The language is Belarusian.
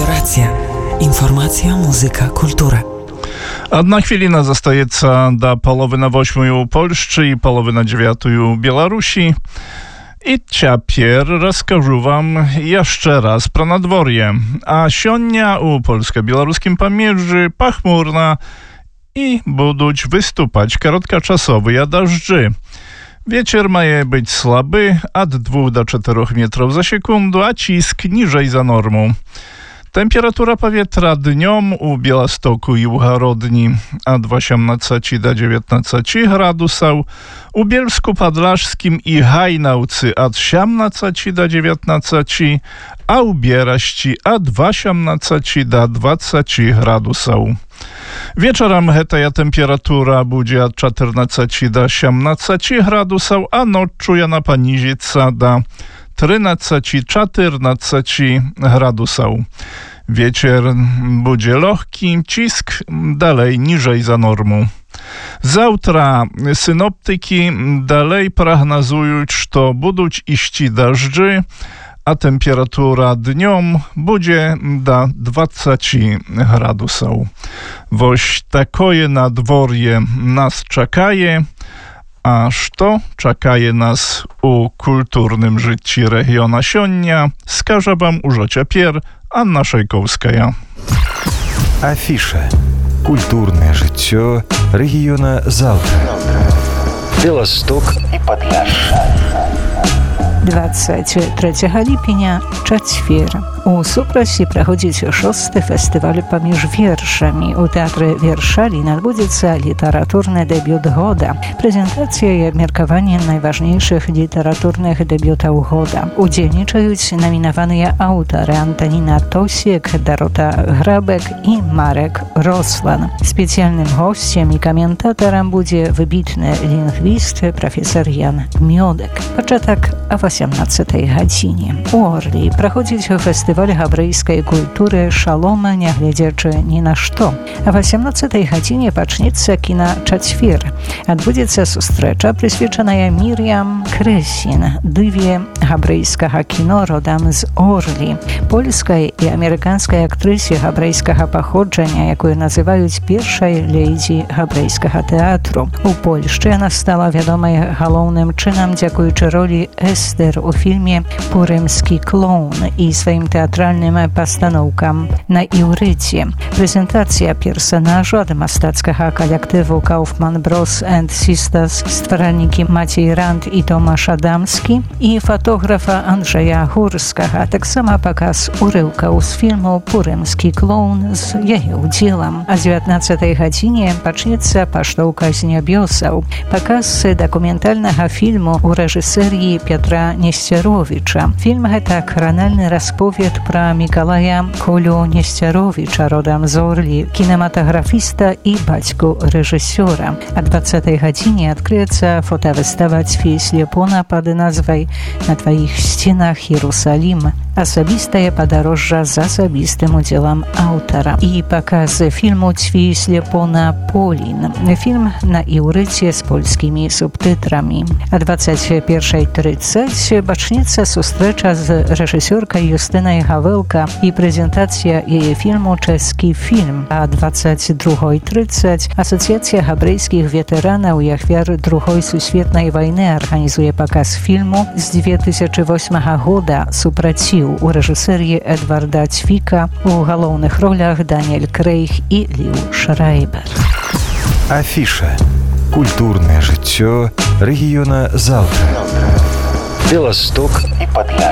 Рація. Інформація, музика, культура. Одна хвилина застаецца до 7:30 у Польшчы і 8:30 у Беларусі. І цяпер раскажу вам яшчэ раз пра надвор'е. А сёння у польска-беларускім памежжы пахмурна і будуць выступаць кароткачасовыя дажджы. Wieczór ma być słaby, od 2 do 4 metrów za sekundę, a cisk niżej za normą. Temperatura powietrza dniom u Białegostoku i u Garodni od 18 do 19 gradusów, u Bielsku Podlaskim i Hajnałcy od 18 do 19, a u Bieraści od 18 do 20 gradusów. Wieczorem hetaja temperatura będzie od 14 do 18 gradusów, a noczu jana panizica do 13-14 gradusów. Wieczór będzie lekki, cisk dalej niżej za normą. Zawtra synoptyki dalej prognozują, że będą iść deszczy, a temperatura dniom będzie do 20 gradusów. Woś takoje nadworje nas czekaje, a co czekaje nas u kulturnym życiu regiona Sionia, skaże wam już ciapier Anna Szejkowska. Афіша. Культурное жыццё рэгіёна Заўтра. Беласток і Падляшша. 23 lipня, czwartek. У Супрасе праходзіць 6-й фестываль паміж вершамі. У тэатры Вершалін адбудзецца літаратурны дэбют года. Прэзентацыя і абмеркаванне найважнейшых літаратурных дэбютаў года. Удзельнічаюць намінаваныя аўтары Антаніна Тосік, Дарота Грабек і Марек Рослан. Спецыяльным госцем і каментатарам будзе выбітны лінгвіст прафесор Ян Мёдек. Пачатак о 18 гадзіне. У Орлі праходзіць фестываль габрэйскай культуры «Шалома, нягледзячы ні на што». А 18 гадзіне пачнецца кіначацвер. Адбудзецца сустрэча, прысвечаная Мір'ям Крэсін, дыве габрэйскага кіно родам з Орлі, польскай і амерыканскай актрысе габрэйскага паходжання, якую называюць першай леідзі габрэйскага тэатру. У Польшчы яна стала вядомай галоўным чынам дзякуючы ролі Эстер у фільме «Пурымскі клоун» і сваім тэатральным пастаноўкам на іўрыце. Прэзентацыя персанажу ад мастацкага калектыву Kaufman Bros and Sisters, стваральнікі Мацей Ранд і Томаш Адамскі і фотографа Анджэя Гурскага, таксама паказ урыўкаў з фільму «Пурымскі клоун» з яе ўдзелам. А 19 гадзіне пачнецца паштоўка з нябёсаў, паказ дакументальнага фільму ў рэжысэріі Петра Несцяровіча. Фільм гэта кранальны расповед пра Мікалая Колю Несцяровіча, родам з Орлі, кінематаграфіста і бацьку рэжысёра. А 20 гадзіне адкрыецца фотавыстава Цвей Слепона пад назвай «На тваіх сценах Єрусалім». Асабістае падарожжа з асабістым удзелам аўтара. І паказ фільму Цвей Слепона «Полін». Фільм на іўрыце з польскімі субтытрамі. А 21:30 пачнецца сустрэча з рэжысёркай Юстынай Гавелка і прэзентацыя яе фільму «Чэскі фільм». А 22:30 Асацыяцыя габрэйскіх ветэранаў і ахвяр Другой сусветнай вайны арганізуе паказ фільму з 2008 года «Супраціў» у рэжысэріі Эдварда Цвіка, у галоўных ролях Даніэль Крэйг і Ліў Шрайбер. Афіша. Культурное жыццё рэгіёна Заўтра. Беласток і Падляшша.